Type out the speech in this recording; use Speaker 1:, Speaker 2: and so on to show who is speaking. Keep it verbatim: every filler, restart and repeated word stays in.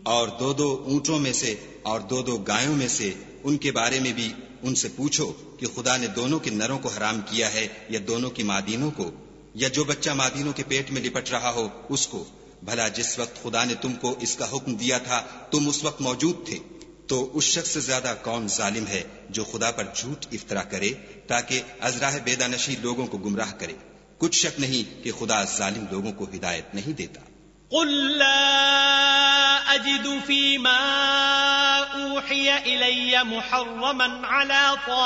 Speaker 1: और दो दो ऊंटों में से और दो दो गायों में से उनके बारे में भी उनसे पूछो कि खुदा ने दोनों के नरों को हराम किया है या दोनों की मादीनों को, या जो बच्चा मादीनों के पेट में लिपट रहा हो उसको। भला जिस वक्त खुदा ने तुमको इसका हुक्म दिया था तुम उस वक्त मौजूद थे। तो उस शख्स से ज्यादा कौन जालिम है जो खुदा पर झूठ इफ्तरा करे ताकि अज़राह बेदानशी लोगों को गुमराह करे। कुछ शक नहीं कि खुदा जालिम लोगों को हिदायत नहीं देता।
Speaker 2: قل لا أجد فيما أوحي إلي محرما على طاعم